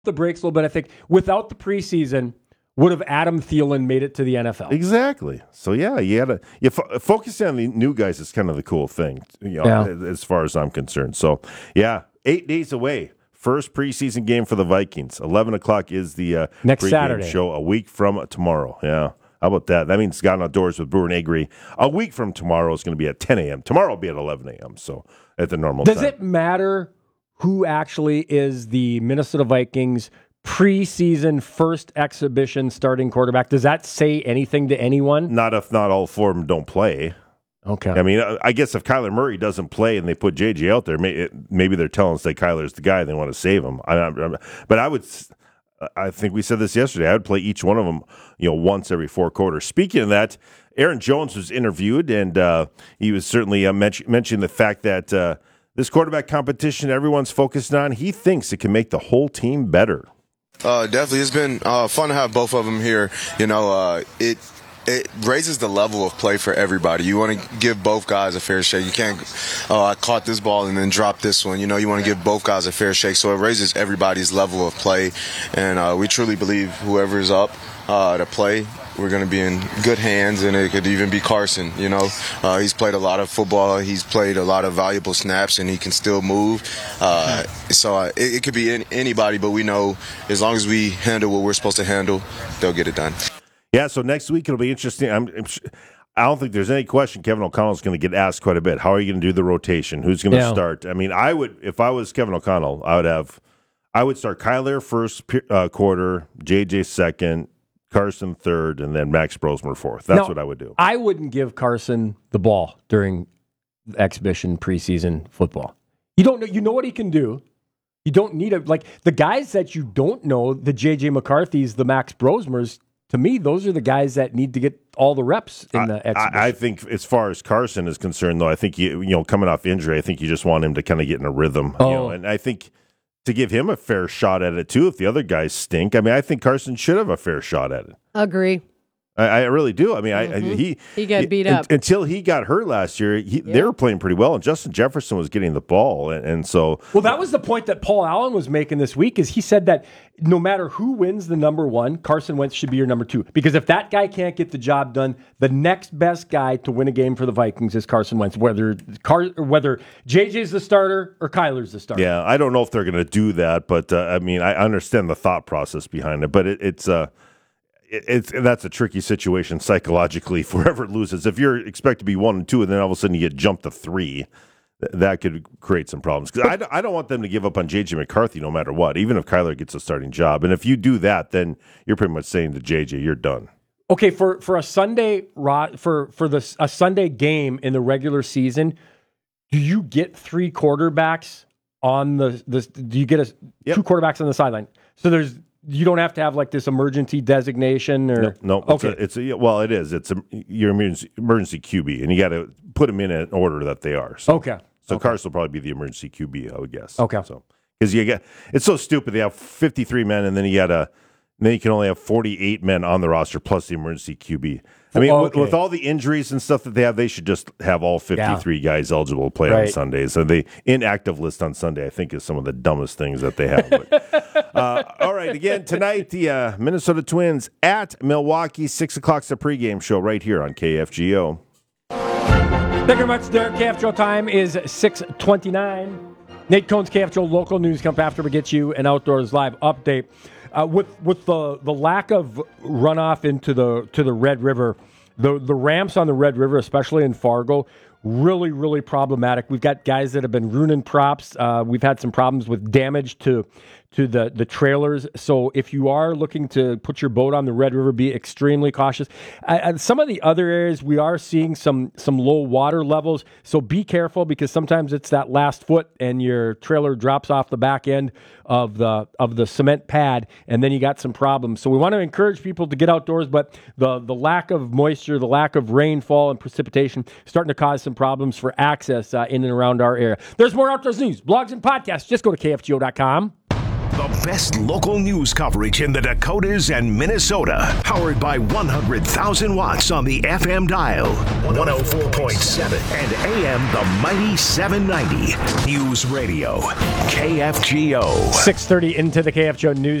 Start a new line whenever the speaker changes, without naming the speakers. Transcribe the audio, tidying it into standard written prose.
the brakes a little bit. I think without the preseason, would have Adam Thielen made it to the NFL?
Exactly. So yeah, focusing on the new guys is kind of the cool thing, as far as I'm concerned. So yeah, 8 days away. First preseason game for the Vikings. 11 o'clock is the
next Saturday
show, a week from tomorrow. Yeah. How about that? That means Gone Outdoors with Brewer and Agri. A week from tomorrow is going to be at 10 a.m. Tomorrow will be at 11 a.m., so at the normal time.
Does it matter who actually is the Minnesota Vikings preseason first exhibition starting quarterback? Does that say anything to anyone?
Not if not all four of them don't play.
Okay.
I mean, I guess if Kyler Murray doesn't play and they put JJ out there, maybe they're telling us that Kyler's the guy and they want to save him. But I think we said this yesterday. I would play each one of them, once every 4 quarters. Speaking of that, Aaron Jones was interviewed, and he was certainly mentioning the fact that this quarterback competition everyone's focused on, he thinks it can make the whole team better.
Definitely. It's been fun to have both of them here. It raises the level of play for everybody. You want to give both guys a fair shake. You can't, I caught this ball and then drop this one. You want to give both guys a fair shake. So it raises everybody's level of play. And we truly believe whoever's up to play, we're going to be in good hands, and it could even be Carson. He's played a lot of football. He's played a lot of valuable snaps, and he can still move. So it could be anybody, but we know as long as we handle what we're supposed to handle, they'll get it done.
Yeah, so next week it'll be interesting. I don't think there's any question Kevin O'Connell is going to get asked quite a bit. How are you going to do the rotation? Who's going to start? I mean, if I was Kevin O'Connell, I would start Kyler first quarter, JJ second, Carson third, and then Max Brosmer fourth. That's what I would do.
I wouldn't give Carson the ball during exhibition preseason football. You don't know. You know what he can do. You don't need the guys that you don't know, the JJ McCarthy's, the Max Brosmers. To me, those are the guys that need to get all the reps in the exhibition.
I think as far as Carson is concerned, though, I think coming off injury, I think you just want him to kind of get in a rhythm. And I think to give him a fair shot at it too, if the other guys stink. I mean, I think Carson should have a fair shot at it.
Agree.
I really do. I mean,
he got beat up
until he got hurt last year. They were playing pretty well, and Justin Jefferson was getting the ball, and so.
Well, that was the point that Paul Allen was making this week. Is he said that no matter who wins the number one, Carson Wentz should be your number two, because if that guy can't get the job done, the next best guy to win a game for the Vikings is Carson Wentz, whether JJ's the starter or Kyler's the starter.
Yeah, I don't know if they're going to do that, but I mean, I understand the thought process behind it, but it's that's a tricky situation psychologically for whoever loses. If you're expected to be 1 and 2, and then all of a sudden you get jumped to 3, that could create some problems. Because I don't want them to give up on J.J. McCarthy no matter what, even if Kyler gets a starting job. And if you do that, then you're pretty much saying to J.J., you're done.
Okay, for a Sunday a Sunday game in the regular season, do you get 3 quarterbacks on do you get 2 quarterbacks on the sideline? So you don't have to have this emergency designation or
no.
Okay,
it is. It's your emergency QB, and you got to put them in an order that they are. So,
okay.
So Carson will probably be the emergency QB, I would guess.
Okay.
So because it's so stupid. They have 53 men, and then you can only have 48 men on the roster plus the emergency QB. I mean, with all the injuries and stuff that they have, they should just have all 53 guys eligible to play on Sundays. So the inactive list on Sunday, I think, is some of the dumbest things that they have. But, all right, again, tonight, the Minnesota Twins at Milwaukee, 6 o'clock's the pregame show right here on KFGO.
Thank you very much, Derek. KFGO time is 6:29. Nate Cohn's KFGO local news comes after we get you an Outdoors Live update. With the lack of runoff into the Red River, the ramps on the Red River, especially in Fargo, really, really problematic. We've got guys that have been ruining props. We've had some problems with damage to the trailers. So if you are looking to put your boat on the Red River, be extremely cautious. Some of the other areas, we are seeing some low water levels. So be careful, because sometimes it's that last foot and your trailer drops off the back end of the cement pad, and then you got some problems. So we want to encourage people to get outdoors, but the lack of moisture, the lack of rainfall and precipitation starting to cause some problems for access in and around our area. There's more outdoors news, blogs, and podcasts. Just go to KFGO.com.
The best local news coverage in the Dakotas and Minnesota. Powered by 100,000 watts on the FM dial. 104.7 and AM the mighty 790. News Radio. KFGO.
6:30 into the KFGO News